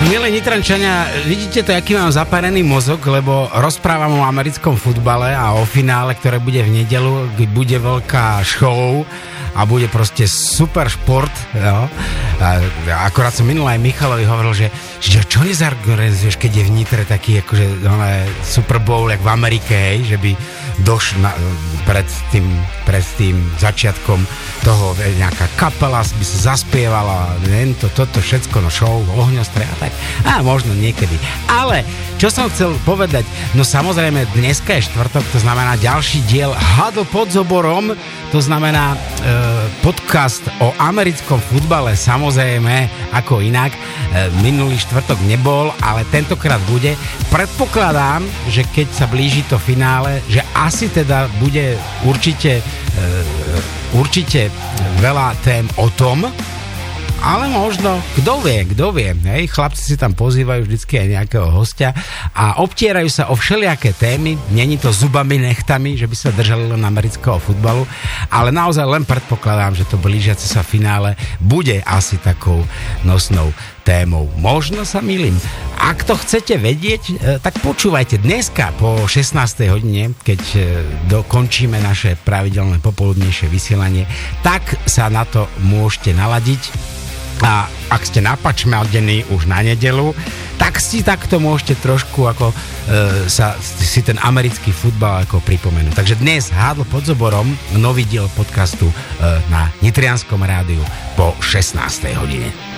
Milí Nitrančania, vidíte to, aký mám zapárený mozog, lebo rozprávam o americkom futbale a o finále, ktoré bude v nedeľu, kde bude veľká show a bude proste super šport. Jo? Akorát som minulé aj Michalovi hovoril, že čo nezarganizuješ, keď je v Nitre taký akože Super Bowl, jak v Amerike, hej, že by pred tým začiatkom toho nejaká kapela by sa zaspievala, toto všetko, no show, ohňostroje a tak. A možno niekedy. Ale, čo som chcel povedať, no samozrejme, dneska je štvrtok, to znamená ďalší diel Huddle pod zoborom, to znamená podcast o americkom futbale, samozrejme, ako inak. Minulý štvrtok nebol, ale tentokrát bude. Predpokladám, že keď sa blíži to finále, že asi teda bude určite veľa tém o tom, ale možno, kto vie, hej, chlapci si tam pozývajú vždycky aj nejakého hostia a obtierajú sa o všelijaké témy, není to zubami, nechtami, že by sa držali len amerického futbalu, ale naozaj len predpokladám, že to blížiace sa finále bude asi takou nosnou témou. Možno sa mýlim. Ak to chcete vedieť, tak počúvajte dneska po 16. hodine, keď dokončíme naše pravidelné popoludnejšie vysielanie, tak sa na to môžete naladiť. A ak ste napačmadení už na nedeľu, tak si takto môžete trošku ako si ten americký futbal ako pripomenúť. Takže dnes Hádl pod zoborom, nový diel podcastu na Nitrianskom rádiu po 16. hodine.